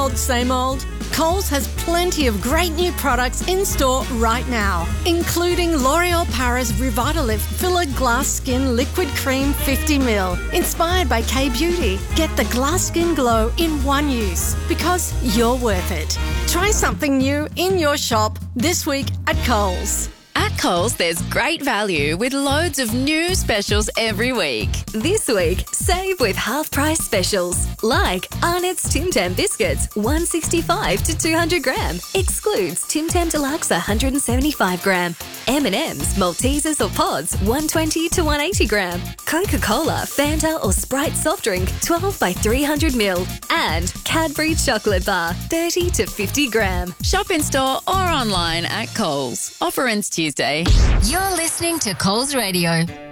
Old, same old? Coles has plenty of great new products in store right now, including L'Oreal Paris Revitalift Filler Glass Skin Liquid Cream 50ml, inspired by K-Beauty. Get the glass skin glow in one use, because you're worth it. Try something new in your shop this week at Coles. At Coles, there's great value with loads of new specials every week. This week, save with half-price specials, like Arnott's Tim Tam biscuits, $1.65 to 200 gram. Excludes Tim Tam Deluxe, 175 gram. M&M's, Maltesers or Pods, 120 to 180 gram. Coca-Cola, Fanta or Sprite soft drink, 12 by 300 ml. And Cadbury Chocolate Bar, 30 to 50 gram. Shop in store or online at Coles. Offer ends Tuesday. You're listening to Coles Radio.